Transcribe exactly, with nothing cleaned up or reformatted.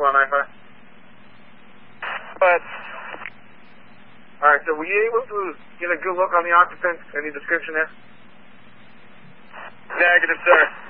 one nine five. But... Alright, so were you able to get a good look on the occupant? Any description there? Negative, sir.